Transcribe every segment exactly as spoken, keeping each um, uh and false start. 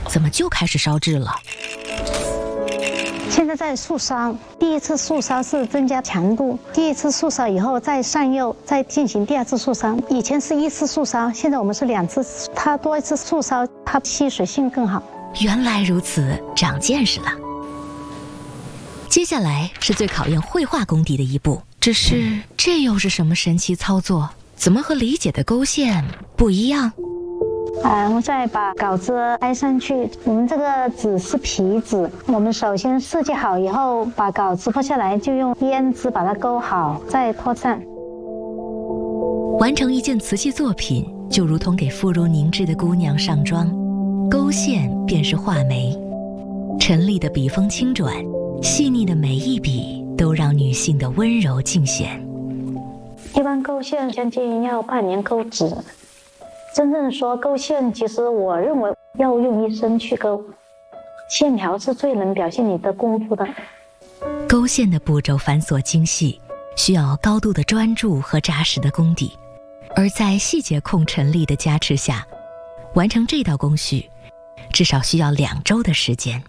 怎么就开始烧制了？ 现在在速烧，第一次速烧是增加强度，第一次速烧以后再上釉，再进行第二次速烧。以前是一次速烧，现在我们是两次，它多一次速烧，它吸水性更好。 原来如此，长见识了。接下来是最考验绘画功底的一步，只是这又是什么神奇操作？怎么和理解的勾线不一样？ 啊，我们再把稿子挨上去。我们这个纸是皮纸，我们首先设计好以后，把稿子剥下来，就用胭脂把它勾好，再拖上。 完成一件瓷器作品，就如同给肤如凝脂的姑娘上妆，勾线便是画眉。陈丽的笔锋轻转，细腻的每一笔都让女性的温柔尽显。 一般勾线将近要半年勾纸。真正说勾线，其实我认为要用一生去勾，线条是最能表现你的功夫的。 勾线的步骤繁琐精细，需要高度的专注和扎实的功底，而在细节控陈丽的加持下，完成这道工序至少需要两周的时间。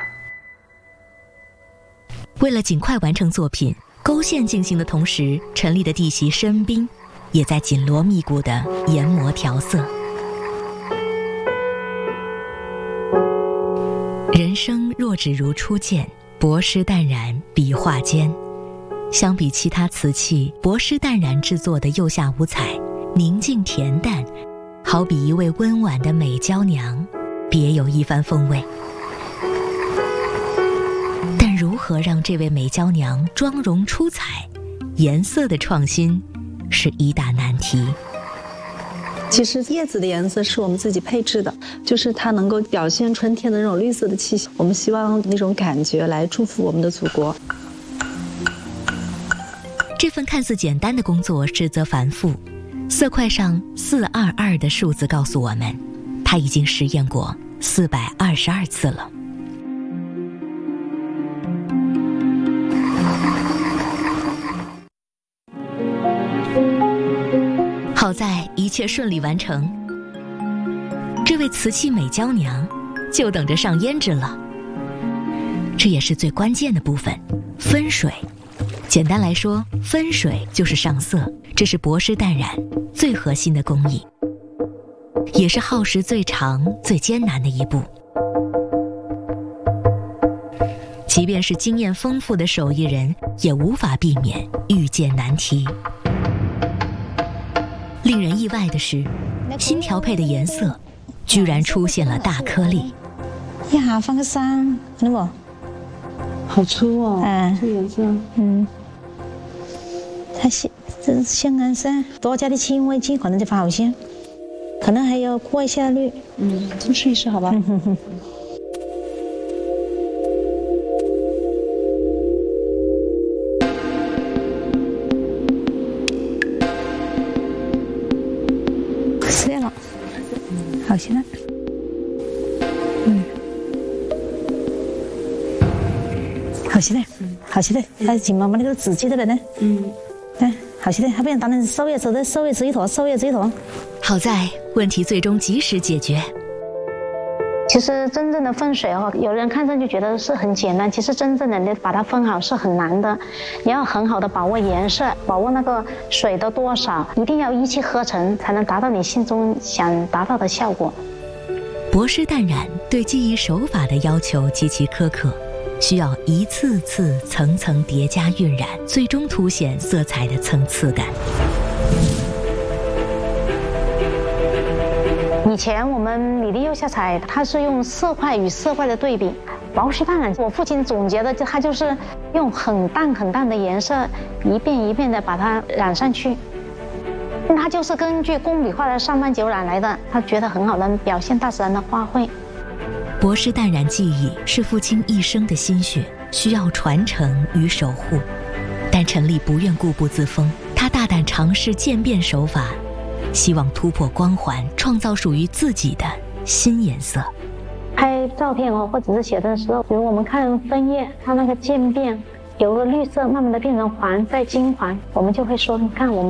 为了尽快完成作品，勾线进行的同时，陈丽的弟媳申彬也在紧锣密鼓地研磨调色。人生若只如初见，薄施淡染笔画间。相比其他瓷器，薄施淡染制作的釉下五彩宁静恬淡，好比一位温婉的美娇娘，别有一番风味。但如何让这位美娇娘妆容出彩，颜色的创新是一大难题。 其实叶子的颜色是我们自己配置的，就是它能够表现春天的那种绿色的气息，我们希望那种感觉来祝福我们的祖国。 这份看似简单的工作实则繁复，色块上四二二的数字告诉我们，它已经实验过四百二十二次了。好在一切顺利完成，这位瓷器美娇娘就等着上胭脂了。这也是最关键的部分，分水。简单来说，分水就是上色，这是薄施淡染最核心的工艺，也是耗时最长最艰难的一步。即便是经验丰富的手艺人，也无法避免遇见难题。令人意外的是，新调配的颜色居然出现了大颗粒。 一下放个三，看到不？ 好粗哦， 嗯， 这颜色， 嗯，它鲜，这是鲜干色，多加点轻微剂可能就发好些，可能还要过一下滤。 嗯，就试一试好吧。 嗯哼哼。实验了，好些了。嗯，好些了，好些了，还是紧毛毛那个纸记得了呢。嗯，哎，好些了，还不想当成收叶子的收叶子一坨，收叶子一坨。 好在问题最终及时解决。 其实真正的分水哦，有人看上去觉得是很简单，其实真正的你把它分好是很难的。你要很好的把握颜色，把握那个水的多少，一定要一气呵成，才能达到你心中想达到的效果。 薄施淡染对技艺手法的要求极其苛刻，需要一次次层层叠加晕染，最终凸显色彩的层次感。 以前我们李丽釉下彩，它是用色块与色块的对比，薄施淡染。我父亲总结的，就他就是用很淡很淡的颜色，一遍一遍的把它染上去。他就是根据工笔画的上半九染来的，他觉得很好，能表现大自然的花卉。 薄施淡染技艺是父亲一生的心血，需要传承与守护。但陈丽不愿固步自封，他大胆尝试渐变手法，希望突破光环，创造属于自己的新颜色。 拍照片哦，或者是写的时候，比如我们看枫叶，它那个渐变，由个绿色慢慢的变成黄，再金黄，我们就会说，你看我们。